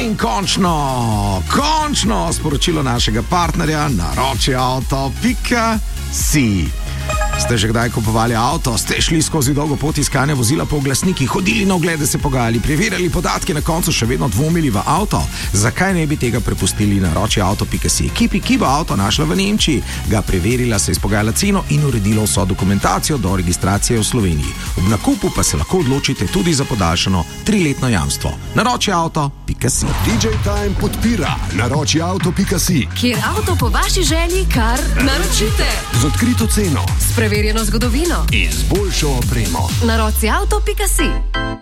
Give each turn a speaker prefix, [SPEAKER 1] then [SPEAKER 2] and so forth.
[SPEAKER 1] In končno sporočilo našega partnerja naročiauto.si. Ste že kdaj kupovali avto, ste šli skozi dolgo pot iskanja vozila po oglasnikih, hodili na oglede, se pogajali, preverjali podatke, na koncu še vedno dvomili v avto? Zakaj ne bi tega prepustili naročiauto.si ekipi, ki bo avto našla v Nemčiji, ga preverila, se izpogajala ceno in uredila vso dokumentacijo do registracije v Sloveniji. Ob nakupu pa se lahko odločite tudi za podaljšano 3-letno jamstvo. Naročiauto.si.
[SPEAKER 2] DJ Time podpira naročiauto.si,
[SPEAKER 3] kjer avto po vaši želji kar naročite.
[SPEAKER 2] z odkrito ceno
[SPEAKER 3] S preverjeno zgodovino.
[SPEAKER 2] in z boljšo opremo.
[SPEAKER 3] Naročiauto.si.